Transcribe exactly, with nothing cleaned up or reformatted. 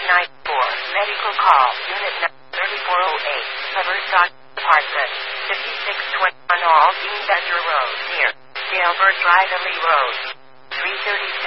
nine four. Medical call. Unit number thirty-four oh eight. Covers dot apartment. fifty-six twenty-one All Dean Badger Road near Dalebert Drive, Lee Road. three thirty